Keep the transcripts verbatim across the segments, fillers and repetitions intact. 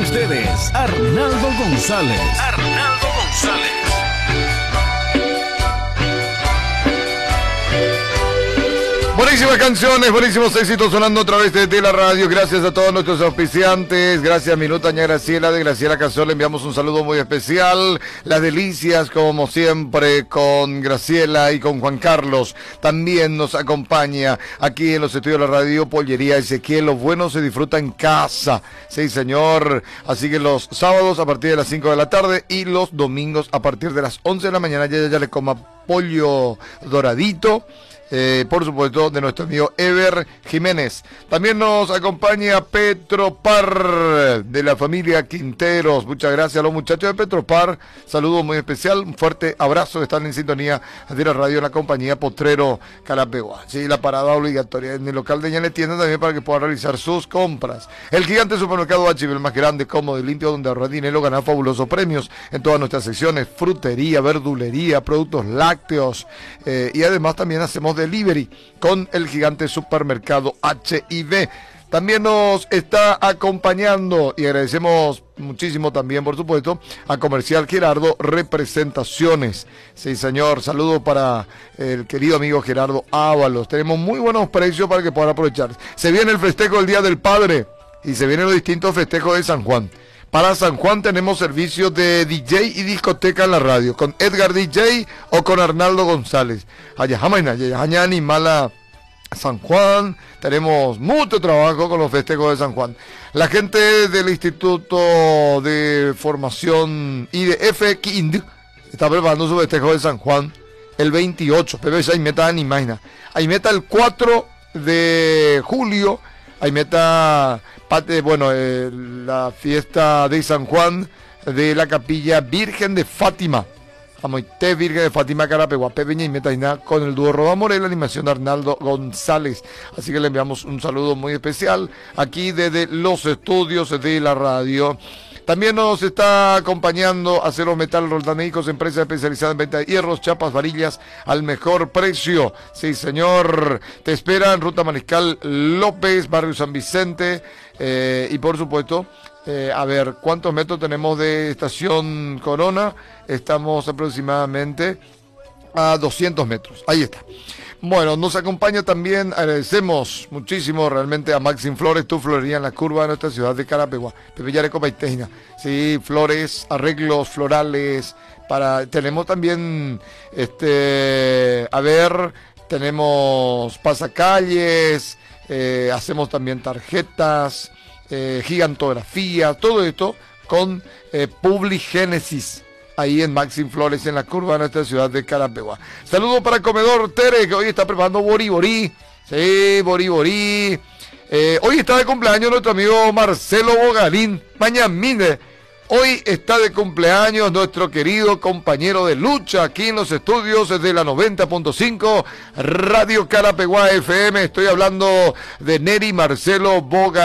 ustedes, Arnaldo González. Arnaldo González. Buenísimas canciones, buenísimos éxitos sonando a través de, de la radio. Gracias a todos nuestros auspiciantes. Gracias a Minuta Ña Graciela de Graciela Cazor. Le enviamos un saludo muy especial. Las delicias, como siempre, con Graciela y con Juan Carlos. También nos acompaña aquí en los estudios de la radio Pollería Ezequiel. Lo bueno se disfruta en casa. Sí, señor. Así que los sábados a partir de las cinco de la tarde y los domingos a partir de las once de la mañana ya, ya, ya le coma pollo doradito. Eh, por supuesto, de nuestro amigo Ever Jiménez. También nos acompaña Petropar, de la familia Quinteros. Muchas gracias a los muchachos de Petropar. Saludo muy especial, un fuerte abrazo. Están en sintonía de la radio en la compañía Potrero Carapeguá. Sí, la parada obligatoria en el local de Ñane Tienda también para que puedan realizar sus compras. El gigante supermercado H B, el más grande, cómodo y limpio, donde ahorrar dinero, ganar fabulosos premios en todas nuestras secciones: frutería, verdulería, productos lácteos, eh, y además también hacemos delivery con el gigante supermercado H I B. También nos está acompañando y agradecemos muchísimo también, por supuesto, a Comercial Gerardo Representaciones. Sí, señor, saludo para el querido amigo Gerardo Ábalos. Tenemos muy buenos precios para que puedan aprovechar. Se viene el festejo del Día del Padre y se vienen los distintos festejos de San Juan. Para San Juan tenemos servicios de D J y discoteca en la radio, con Edgar D J o con Arnaldo González. Allá jamás allá animala San Juan, tenemos mucho trabajo con los festejos de San Juan. La gente del Instituto de Formación I D F Q I N D está preparando su festejo de San Juan el veintiocho, pero ahí meta ni imagina. Ahí meta el cuatro de julio, ahí meta bueno, eh, la fiesta de San Juan de la Capilla Virgen de Fátima. Amoité Virgen de Fátima Carapeguá, Pepeña y Metaina, con el dúo Roda Morel, la animación de Arnaldo González. Así que le enviamos un saludo muy especial aquí desde los estudios de la radio. También nos está acompañando Acero Metal Roldaneicos, empresa especializada en venta de hierros, chapas, varillas al mejor precio. Sí, señor. Te espera en Ruta Mariscal López, Barrio San Vicente. Eh, y por supuesto, eh, a ver, ¿cuántos metros tenemos de Estación Corona? Estamos aproximadamente a doscientos metros. Ahí está. Bueno, nos acompaña también, agradecemos muchísimo realmente a Maxim Flores, tu florería en la curva de nuestra ciudad de Carapeguá, Pepe Yareco Paiteña. Sí, flores, arreglos florales, para, tenemos también, este, a ver, tenemos pasacalles, eh, hacemos también tarjetas, eh, gigantografía, todo esto con eh, Publigénesis. Ahí en Maxim Flores, en la curva de nuestra ciudad de Carapeguá. Saludos para el comedor Tere, que hoy está preparando Bori Bori. Sí, Bori Bori. Eh, hoy está de cumpleaños nuestro amigo Marcelo Bogarín. Mañamine. Hoy está de cumpleaños nuestro querido compañero de lucha aquí en los estudios desde la noventa punto cinco Radio Carapeguá F M. Estoy hablando de Neri Marcelo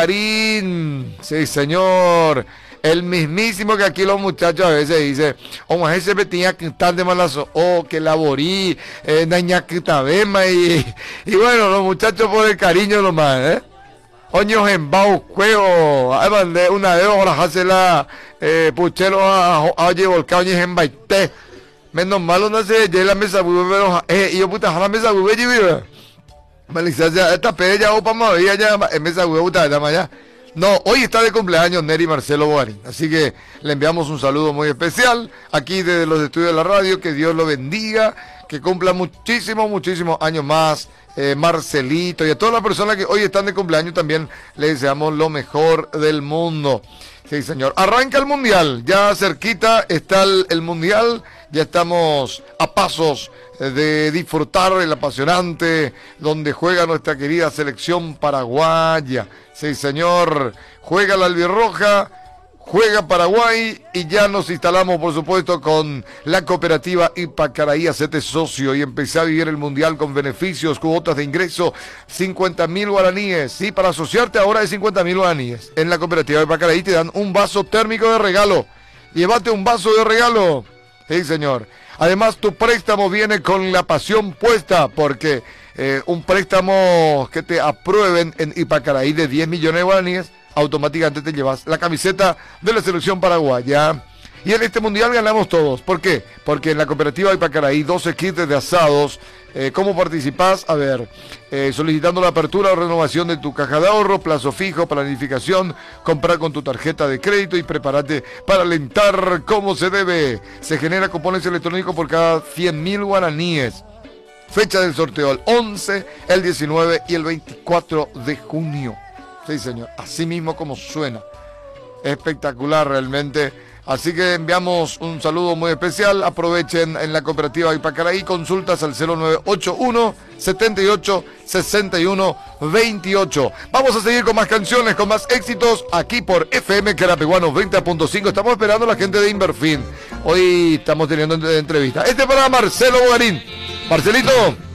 Bogarín. Sí, señor. El mismísimo que aquí los muchachos a veces dicen, o ese tenía que estar de malazo, o que laborí, eh, naña que tabema, y, y bueno, los muchachos por el cariño nomás, ¿eh? Oños en bau, juego, una vez ahora hace la, eh, puchero a, a, oye, volcán en baité, menos malo no sé, ya la mesa, pero, eh, y yo puta, la mesa, güey, yo, me dice, esta pede ya, opa, me ya, en mesa, güey, puta, ya, ya. No, hoy está de cumpleaños Neri Marcelo Bogarín, así que le enviamos un saludo muy especial aquí desde los estudios de la radio, que Dios lo bendiga, que cumpla muchísimos, muchísimos años más, eh, Marcelito, y a todas las personas que hoy están de cumpleaños también le deseamos lo mejor del mundo. Sí, señor. Arranca el Mundial, ya cerquita está el, el Mundial, ya estamos a pasos de disfrutar el apasionante donde juega nuestra querida selección paraguaya. Sí, señor, juega la albirroja, juega Paraguay y ya nos instalamos, por supuesto, con la cooperativa Ipacaraí, hacete socio y empecé a vivir el Mundial con beneficios, cuotas de ingreso, cincuenta mil guaraníes. Sí, para asociarte ahora es cincuenta mil guaraníes. En la cooperativa Ipacaraí te dan un vaso térmico de regalo. Llévate un vaso de regalo. Sí, señor. Además, tu préstamo viene con la pasión puesta, porque eh, un préstamo que te aprueben en Ipacaraí de diez millones de guaraníes automáticamente te llevas la camiseta de la selección paraguaya. Y en este mundial ganamos todos. ¿Por qué? Porque en la cooperativa Ipacaraí, doce kits de asados. Eh, ¿Cómo participás? A ver, eh, solicitando la apertura o renovación de tu caja de ahorro, plazo fijo, planificación, comprar con tu tarjeta de crédito y prepárate para alentar como se debe. Se genera cupones electrónicos por cada cien mil guaraníes. Fecha del sorteo el once, el diecinueve y el veinticuatro de junio. Sí, señor, así mismo como suena. Espectacular realmente. Así que enviamos un saludo muy especial. Aprovechen en la cooperativa Ipacaraí. Consultas al cero nueve ocho uno, setenta y ocho, sesenta y uno, veintiocho. Vamos a seguir con más canciones, con más éxitos aquí por F M Carapeguano veinte punto cinco. Estamos esperando a la gente de Inverfin. Hoy estamos teniendo entrevista. Este para Marcelo Bogarín. Marcelito.